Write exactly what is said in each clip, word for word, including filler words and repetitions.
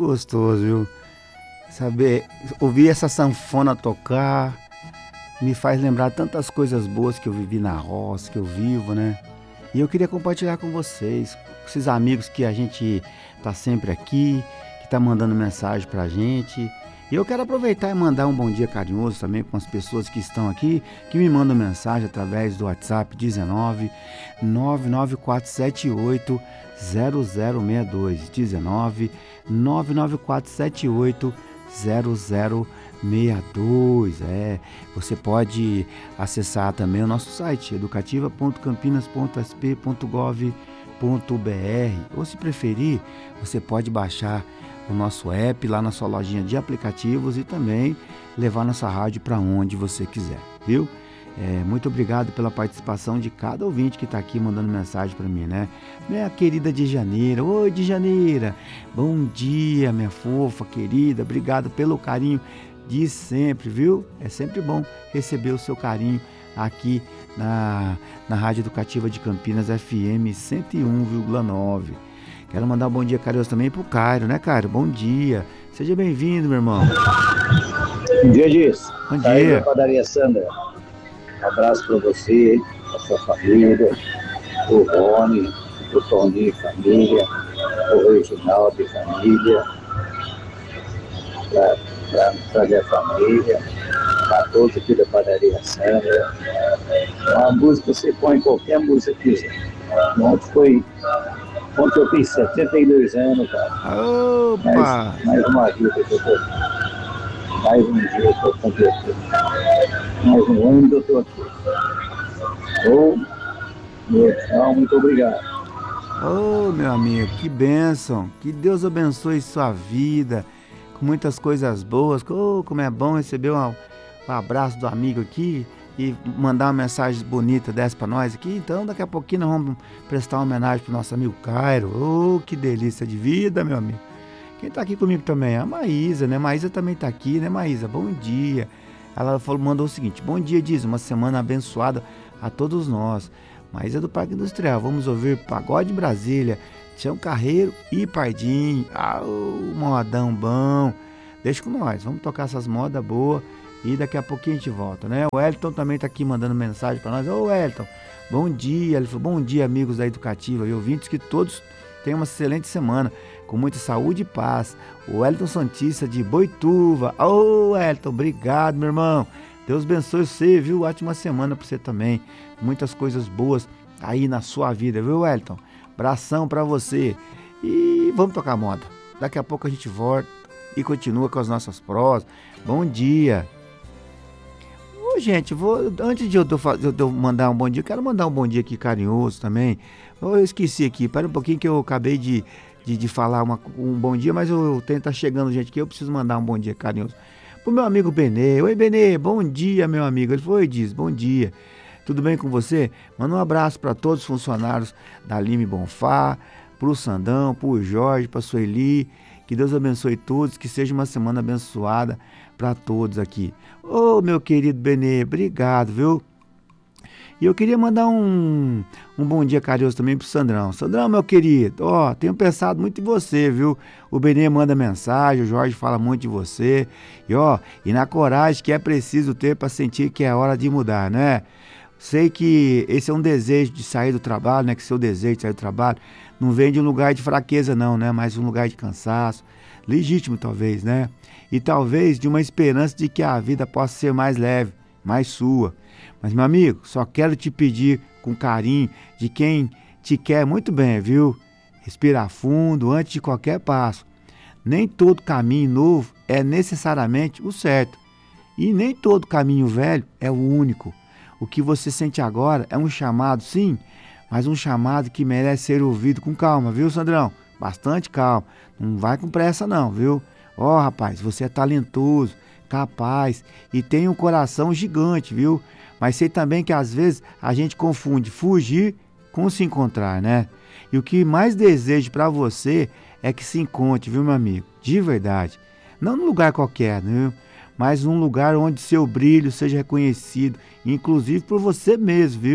gostoso, viu? Saber, ouvir essa sanfona tocar, me faz lembrar tantas coisas boas que eu vivi na roça, que eu vivo, né? E eu queria compartilhar com vocês, com esses amigos que a gente tá sempre aqui, que tá mandando mensagem pra gente. E eu quero aproveitar e mandar um bom dia carinhoso também com as pessoas que estão aqui, que me mandam mensagem através do WhatsApp dezenove, nove nove quatro sete oito, zero zero seis dois, dezenove, nove nove quatro sete oito, zero zero seis dois. É, você pode acessar também o nosso site educativa ponto campinas ponto s p ponto gov ponto b r, ou se preferir, você pode baixar o nosso app lá na sua lojinha de aplicativos e também levar nossa rádio para onde você quiser, viu? É, muito obrigado pela participação de cada ouvinte que está aqui mandando mensagem para mim, né? Minha querida Djaneira, oi Djaneira, bom dia, minha fofa, querida, obrigado pelo carinho de sempre, viu? É sempre bom receber o seu carinho aqui na, na Rádio Educativa de Campinas F M cento e um vírgula nove. Quero mandar um bom dia carinhoso também pro Cairo, né, Cairo? Bom dia. Seja bem-vindo, meu irmão. Bom dia, Diz. Bom Tá aí dia. da Padaria Sandra. Um abraço para você, a sua família, o Rony, o Toninho e família, o Reginaldo e família, para a minha família, para todos aqui da Padaria Sandra. Uma música você põe qualquer música que quiser. Ontem foi. Ontem eu fiz setenta e dois anos, cara. Opa! Mais, mais uma vida que eu tô. Mais um dia que eu tô completando. Mais um ano que eu tô aqui. Ô, meu irmão, muito obrigado. Ô, meu amigo, que bênção. Que Deus abençoe sua vida com muitas coisas boas. Oh, como é bom receber um, um abraço do amigo aqui e mandar uma mensagem bonita dessa para nós aqui. Então, daqui a pouquinho nós vamos prestar uma homenagem pro nosso amigo Cairo. Oh, que delícia de vida, meu amigo. Quem tá aqui comigo também é a Maísa, né? Maísa também tá aqui, né, Maísa? Bom dia. Ela falou, mandou o seguinte: bom dia, diz, uma semana abençoada a todos nós. Maísa do Parque Industrial, vamos ouvir Pagode Brasília, Tião Carreiro e Pardinho. Ah, oh, modão bom. Deixa com nós, vamos tocar essas modas boas. E daqui a pouquinho a gente volta, né? O Wellington também tá aqui mandando mensagem para nós. Ô, Wellington, bom dia. Ele falou, bom dia, amigos da Educativa e ouvintes, que todos tenham uma excelente semana, com muita saúde e paz. O Wellington Santista de Boituva. Ô, Wellington, obrigado, meu irmão. Deus abençoe você, viu? Ótima semana para você também. Muitas coisas boas aí na sua vida, viu, Wellington? Abração para você. E vamos tocar moda. Daqui a pouco a gente volta e continua com as nossas prosas. Bom dia. Gente, vou, antes de eu, de eu mandar um bom dia, eu quero mandar um bom dia aqui carinhoso também. Eu esqueci aqui, para um pouquinho que eu acabei de, de, de falar uma, um bom dia, mas eu tenho tá chegando gente aqui, eu preciso mandar um bom dia carinhoso pro meu amigo Benê. Oi, Benê, bom dia, meu amigo. Ele foi, diz, bom dia. Tudo bem com você? Manda um abraço para todos os funcionários da Lime Bonfá, pro Sandão, pro Jorge, pra Sueli. Que Deus abençoe todos, que seja uma semana abençoada para todos aqui. Ô, oh, meu querido Benê, obrigado, viu? E eu queria mandar um, um bom dia carinhoso também pro Sandrão. Sandrão, meu querido, ó, tenho pensado muito em você, viu? O Benê manda mensagem, o Jorge fala muito de você. E ó, e na coragem que é preciso ter para sentir que é hora de mudar, né? Sei que esse é um desejo de sair do trabalho, né? Que seu desejo de sair do trabalho não vem de um lugar de fraqueza não, né? Mas um lugar de cansaço, legítimo talvez, né? E talvez de uma esperança de que a vida possa ser mais leve, mais sua. Mas, meu amigo, só quero te pedir com carinho de quem te quer muito bem, viu? Respira fundo antes de qualquer passo. Nem todo caminho novo é necessariamente o certo. E nem todo caminho velho é o único. O que você sente agora é um chamado, sim, mas um chamado que merece ser ouvido com calma, viu, Sandrão? Bastante calma. Não vai com pressa não, viu? Ó, oh, rapaz, você é talentoso, capaz e tem um coração gigante, viu? Mas sei também que às vezes a gente confunde fugir com se encontrar, né? E o que mais desejo para você é que se encontre, viu, meu amigo? De verdade. Não num lugar qualquer, viu? Mas num lugar onde seu brilho seja reconhecido, inclusive por você mesmo, viu?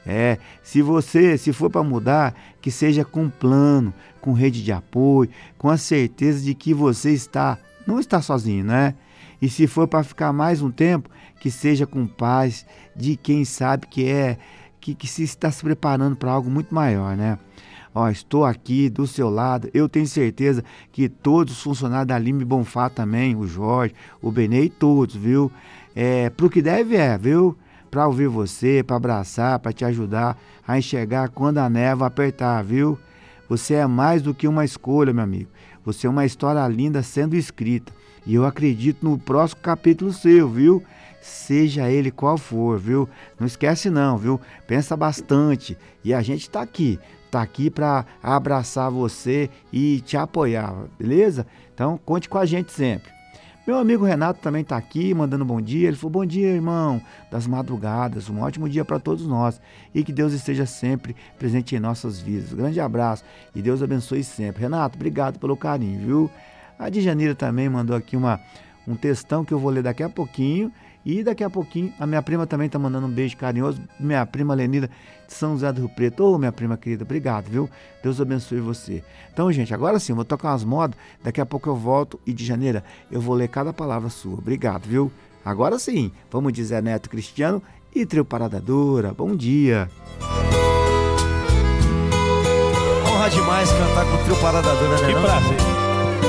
É, se você, se for para mudar, que seja com plano, com rede de apoio, com a certeza de que você está, não está sozinho, né? E se for para ficar mais um tempo, que seja com paz, de quem sabe que é, que, que se está se preparando para algo muito maior, né? Ó, estou aqui do seu lado, eu tenho certeza que todos os funcionários da Lime Bonfá também, o Jorge, o Benê e todos, viu? É, pro que deve é, viu? Para ouvir você, para abraçar, para te ajudar a enxergar quando a névoa apertar, viu? Você é mais do que uma escolha, meu amigo. Você é uma história linda sendo escrita. E eu acredito no próximo capítulo seu, viu? Seja ele qual for, viu? Não esquece não, viu? Pensa bastante. E a gente tá aqui. Tá aqui para abraçar você e te apoiar, beleza? Então, conte com a gente sempre. Meu amigo Renato também está aqui, mandando bom dia. Ele falou, bom dia, irmão, das madrugadas, um ótimo dia para todos nós. E que Deus esteja sempre presente em nossas vidas. Um grande abraço e Deus abençoe sempre. Renato, obrigado pelo carinho, viu? A Djanira também mandou aqui uma, um textão que eu vou ler daqui a pouquinho. E daqui a pouquinho, a minha prima também está mandando um beijo carinhoso. Minha prima Lenida de São José do Rio Preto. Ô, minha prima querida, obrigado, viu? Deus abençoe você. Então, gente, agora sim, eu vou tocar umas modas. Daqui a pouco eu volto e de janeiro eu vou ler cada palavra sua. Obrigado, viu? Agora sim, vamos de Zé Neto Cristiano e Trio Parada Dura. Bom dia. Honra demais cantar com o Trio Parada Dura, né? Que não? prazer.